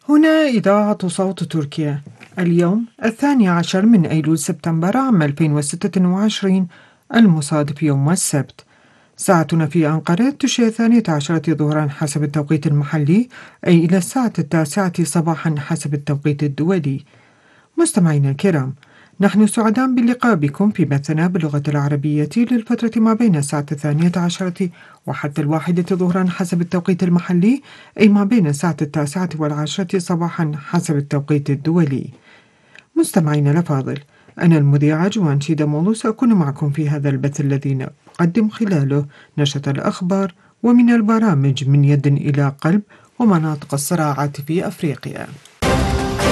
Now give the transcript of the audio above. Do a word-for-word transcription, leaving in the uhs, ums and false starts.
هنا إذاعة صوت تركيا. اليوم الثاني عشر من أيلول سبتمبر عام ألفين وستة وعشرين المصادف يوم السبت. ساعتنا في أنقرة تشير الثانية عشرة ظهرا حسب التوقيت المحلي، أي إلى الساعة التاسعة صباحا حسب التوقيت الدولي. مستمعينا الكرام، نحن سعداء باللقاء بكم في بثنا باللغة العربية للفترة ما بين الساعة الثانية عشرة وحتى الواحدة ظهرا حسب التوقيت المحلي، أي ما بين الساعة التاسعة والعشرة صباحا حسب التوقيت الدولي. مستمعينا الأفاضل، أنا المذيعة جوان شيدا مولو سأكون معكم في هذا البث الذي نقدم خلاله نشرة الأخبار ومن البرامج من يد إلى قلب ومناطق الصراعات في أفريقيا.